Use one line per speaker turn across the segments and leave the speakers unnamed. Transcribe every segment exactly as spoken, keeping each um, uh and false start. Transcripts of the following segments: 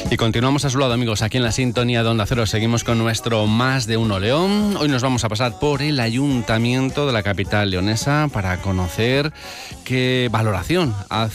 Y continuamos a su lado, amigos, aquí en la sintonía de Onda Cero. Seguimos con nuestro Más de Uno León. Hoy nos vamos a pasar por el Ayuntamiento de la capital leonesa para conocer qué valoración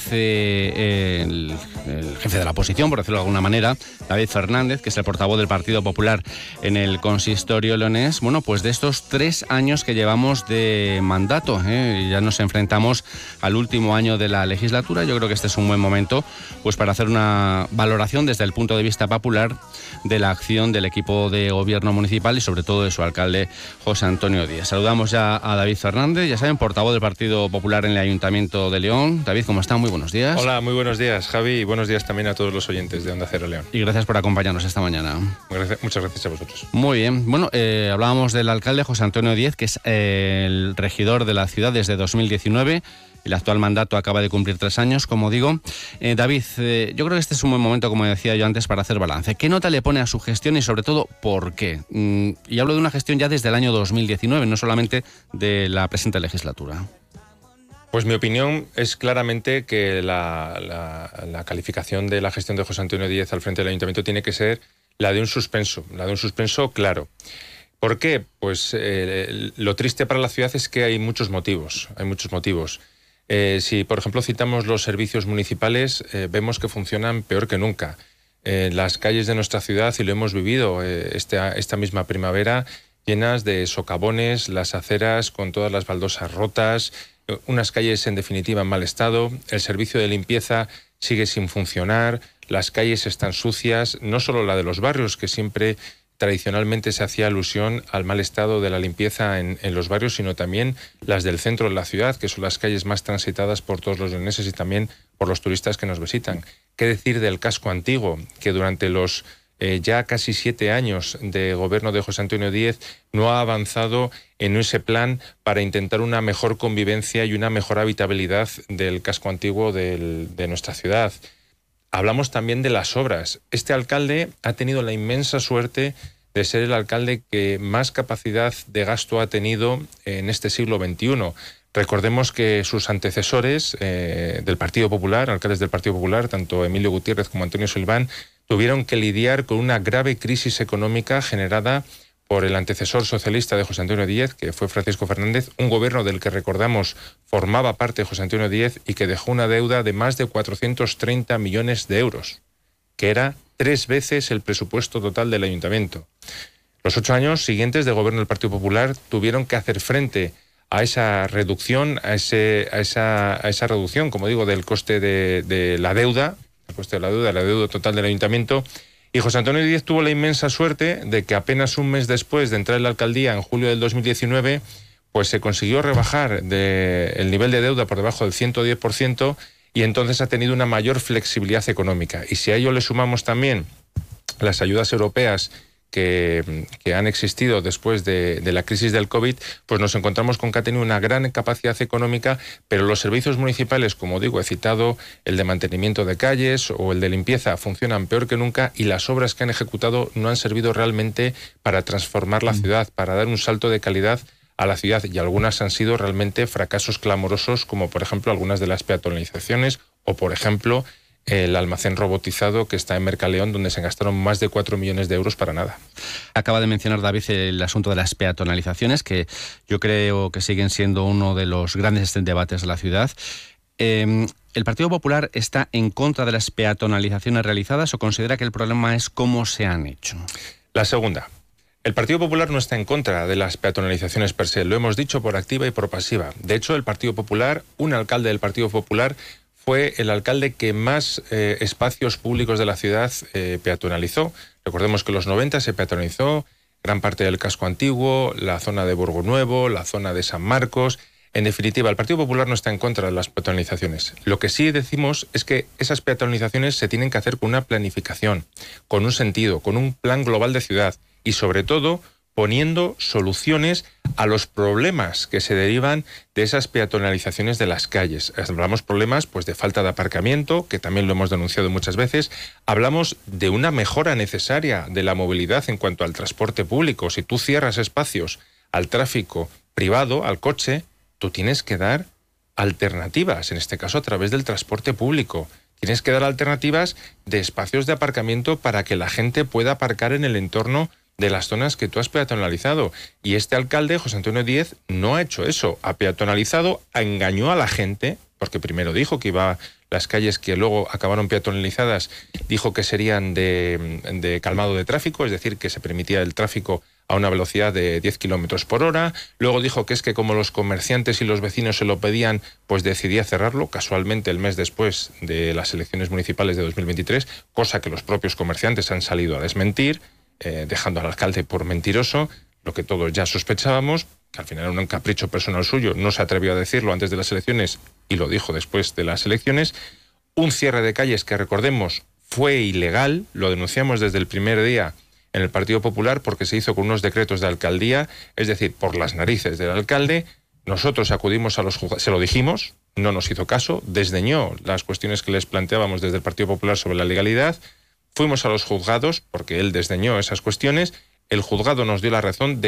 hace el, el jefe de la oposición, por decirlo de alguna manera, David Fernández, que es el portavoz del Partido Popular en el consistorio leonés. Bueno, pues de estos tres años que llevamos de mandato, ¿eh? Ya nos enfrentamos al último año de la legislatura. Yo creo que este es un buen momento pues para hacer una valoración desde el punto de vista popular de la acción del equipo de gobierno municipal y sobre todo de su alcalde José Antonio Díaz. Saludamos ya a David Fernández, ya saben, portavoz del Partido Popular en el Ayuntamiento de León. David, ¿cómo está? Muy buenos días.
Hola, muy buenos días, Javi, y buenos días también a todos los oyentes de Onda Cero León.
Y gracias por acompañarnos esta mañana.
Gracias, muchas gracias a vosotros.
Muy bien. Bueno, eh, hablábamos del alcalde José Antonio Díaz, que es eh, el regidor de la ciudad desde dos mil diecinueve. El actual mandato acaba de cumplir tres años, como digo. Eh, David, eh, yo creo que este es un buen momento, como decía yo antes, para hacer balance. ¿Qué nota le pone a su gestión y, sobre todo, por qué? Mm, y hablo de una gestión ya desde el año dos mil diecinueve, no solamente de la presente legislatura.
Pues mi opinión es claramente que la, la, la calificación de la gestión de José Antonio Díaz al frente del Ayuntamiento tiene que ser la de un suspenso, la de un suspenso claro. ¿Por qué? Pues eh, lo triste para la ciudad es que hay muchos motivos, hay muchos motivos. Eh, si, por ejemplo, citamos los servicios municipales, eh, vemos que funcionan peor que nunca. Eh, las calles de nuestra ciudad, y lo hemos vivido eh, esta, esta misma primavera, llenas de socavones, las aceras con todas las baldosas rotas, eh, unas calles en definitiva en mal estado, el servicio de limpieza sigue sin funcionar, las calles están sucias, no solo la de los barrios, que siempre tradicionalmente se hacía alusión al mal estado de la limpieza en, en los barrios, sino también las del centro de la ciudad, que son las calles más transitadas por todos los leoneses y también por los turistas que nos visitan. ¿Qué decir del casco antiguo, que durante los eh, ya casi siete años de gobierno de José Antonio Díaz no ha avanzado en ese plan para intentar una mejor convivencia y una mejor habitabilidad del casco antiguo del, de nuestra ciudad? Hablamos también de las obras. Este alcalde ha tenido la inmensa suerte de ser el alcalde que más capacidad de gasto ha tenido en este siglo veintiuno. Recordemos que sus antecesores eh, del Partido Popular, alcaldes del Partido Popular, tanto Emilio Gutiérrez como Antonio Silván, tuvieron que lidiar con una grave crisis económica generada por el antecesor socialista de José Antonio Díaz, que fue Francisco Fernández, un gobierno del que, recordamos, formaba parte José Antonio Díaz y que dejó una deuda de más de cuatrocientos treinta millones de euros, que era tres veces el presupuesto total del ayuntamiento. Los ocho años siguientes de gobierno del Partido Popular tuvieron que hacer frente a esa reducción, a, ese, a, esa, a esa reducción, como digo, del coste de, de la deuda, el coste de la deuda, la deuda total del ayuntamiento. Y José Antonio Díaz tuvo la inmensa suerte de que apenas un mes después de entrar en la alcaldía, en julio del dos mil diecinueve, pues se consiguió rebajar de el nivel de deuda por debajo del ciento diez por ciento y entonces ha tenido una mayor flexibilidad económica. Y si a ello le sumamos también las ayudas europeas que, que han existido después de, de la crisis del COVID, pues nos encontramos con que ha tenido una gran capacidad económica, pero los servicios municipales, como digo, he citado el de mantenimiento de calles o el de limpieza, funcionan peor que nunca y las obras que han ejecutado no han servido realmente para transformar la ciudad, para dar un salto de calidad a la ciudad, y algunas han sido realmente fracasos clamorosos, como por ejemplo algunas de las peatonalizaciones o por ejemplo el almacén robotizado que está en Mercaleón, donde se gastaron más de cuatro millones de euros para nada.
Acaba de mencionar, David, el asunto de las peatonalizaciones, que yo creo que siguen siendo uno de los grandes debates de la ciudad. Eh, ¿El Partido Popular está en contra de las peatonalizaciones realizadas o considera que el problema es cómo se han hecho?
La segunda. El Partido Popular no está en contra de las peatonalizaciones per se, lo hemos dicho por activa y por pasiva. De hecho, el Partido Popular, un alcalde del Partido Popular, fue el alcalde que más eh, espacios públicos de la ciudad eh, peatonalizó. Recordemos que en los noventa se peatonalizó gran parte del casco antiguo, la zona de Burgo Nuevo, la zona de San Marcos. En definitiva, el Partido Popular no está en contra de las peatonalizaciones. Lo que sí decimos es que esas peatonalizaciones se tienen que hacer con una planificación, con un sentido, con un plan global de ciudad y sobre todo poniendo soluciones a los problemas que se derivan de esas peatonalizaciones de las calles. Hablamos problemas pues de falta de aparcamiento, que también lo hemos denunciado muchas veces. Hablamos de una mejora necesaria de la movilidad en cuanto al transporte público. Si tú cierras espacios al tráfico privado, al coche, tú tienes que dar alternativas, en este caso a través del transporte público. Tienes que dar alternativas de espacios de aparcamiento para que la gente pueda aparcar en el entorno de las zonas que tú has peatonalizado. Y este alcalde, José Antonio Díez, no ha hecho eso. Ha peatonalizado, engañó a la gente, porque primero dijo que iba... Las calles que luego acabaron peatonalizadas, dijo que serían de, de calmado de tráfico, es decir, que se permitía el tráfico a una velocidad de diez kilómetros por hora. Luego dijo que es que como los comerciantes y los vecinos se lo pedían, pues decidía cerrarlo, casualmente el mes después de las elecciones municipales de dos mil veintitrés, cosa que los propios comerciantes han salido a desmentir, eh, dejando al alcalde por mentiroso, lo que todos ya sospechábamos, que al final era un capricho personal suyo, no se atrevió a decirlo antes de las elecciones y lo dijo después de las elecciones. Un cierre de calles que, recordemos, fue ilegal, lo denunciamos desde el primer día en el Partido Popular porque se hizo con unos decretos de alcaldía, es decir, por las narices del alcalde. Nosotros acudimos a los juzgados, se lo dijimos, no nos hizo caso, desdeñó las cuestiones que les planteábamos desde el Partido Popular sobre la legalidad. Fuimos a los juzgados porque él desdeñó esas cuestiones, el juzgado nos dio la razón de